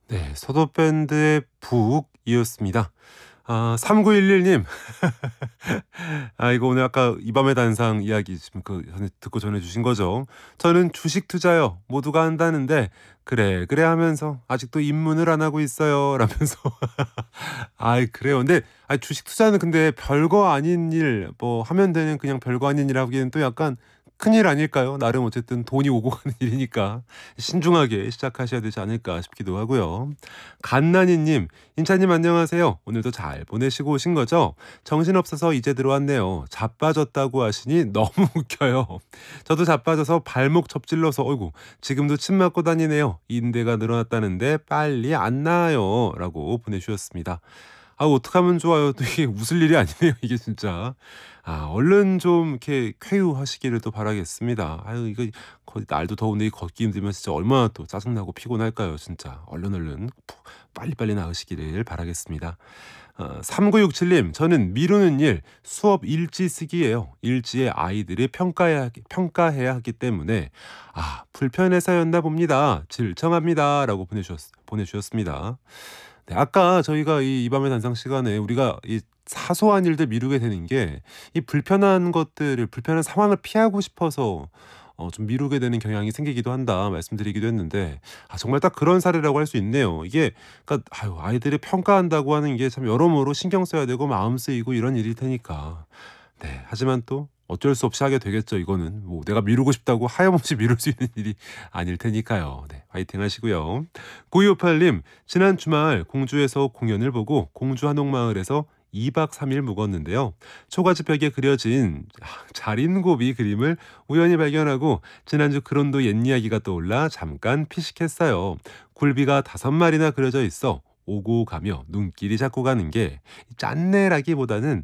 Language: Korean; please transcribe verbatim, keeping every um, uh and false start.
네. 서도밴드의 북이었습니다. 아 삼구일일 님. 아 이거 오늘 아까 이 밤의 단상 이야기 지금 그 전에 듣고 전해 주신 거죠. "저는 주식 투자요. 모두가 한다는데 '그래, 그래.' 하면서 아직도 입문을 안 하고 있어요." 라면서 아이 그래요. 근데 아 주식 투자는 근데 별거 아닌 일 뭐 하면 되는 그냥 별거 아닌 일 하기에는 또 약간 큰일 아닐까요? 나름 어쨌든 돈이 오고 가는 일이니까 신중하게 시작하셔야 되지 않을까 싶기도 하고요. 갓나니 님. "인차님 안녕하세요. 오늘도 잘 보내시고 오신 거죠? 정신없어서 이제 들어왔네요. 자빠졌다고 하시니 너무 웃겨요. 저도 자빠져서 발목 접질러서 어이구 지금도 침 맞고 다니네요. 인대가 늘어났다는데 빨리 안 나아요." 라고 보내주셨습니다. 아 어떡하면 좋아요. 또 이게 웃을 일이 아니네요 이게 진짜. 아 얼른 좀 이렇게 쾌유하시기를 또 바라겠습니다. 아유 이거 거 날도 더운데 이 걷기 힘들면 진짜 얼마나 또 짜증나고 피곤할까요 진짜. 얼른 얼른 푹 빨리빨리 나으시기를 바라겠습니다. 어 삼구육칠 님. "저는 미루는 일 수업 일지 쓰기예요. 일지에 아이들이 평가해야 하기 평가해야 하기 때문에 아 불편해서였나 봅니다. 질청합니다." 라고 보내주셨 보내주셨습니다. 네 아까 저희가 이 이 밤의 단상 시간에 우리가 이 사소한 일들 미루게 되는 게 이 불편한 것들을 불편한 상황을 피하고 싶어서 어 좀 미루게 되는 경향이 생기기도 한다 말씀드리기도 했는데 아 정말 딱 그런 사례라고 할 수 있네요. 이게 그러니까 아유 아이들을 평가한다고 하는 게 참 여러모로 신경 써야 되고 마음 쓰이고 이런 일일 테니까. 네 하지만 또 어쩔 수 없이 하게 되겠죠 이거는. 뭐 내가 미루고 싶다고 하염없이 미룰 수 있는 일이 아닐 테니까요. 네 화이팅 하시고요. 구이오팔 님. "지난 주말 공주에서 공연을 보고 공주 한옥마을에서 이 박 삼 일 묵었는데요. 초가집 벽에 그려진 아 자린고비 그림을 우연히 발견하고 지난주 그런도 옛 이야기가 떠올라 잠깐 피식했어요. 굴비가 다섯 마리나 그려져 있어 오고 가며 눈길이 자꾸 가는 게 짠내라기보다는